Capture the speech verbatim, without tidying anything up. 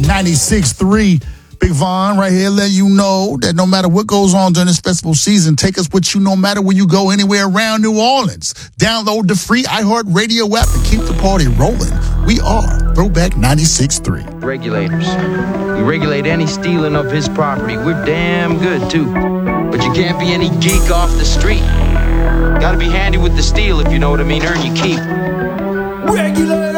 ninety-six point three. Big Von right here letting you know that no matter what goes on during this festival season, take us with you no matter where you go, anywhere around New Orleans. Download the free iHeartRadio app and keep the party rolling. We are Throwback ninety-six point three. Regulators. We regulate any stealing of his property. We're damn good, too. But you can't be any geek off the street. Gotta be handy with the steel, if you know what I mean. Earn your keep. Regulators!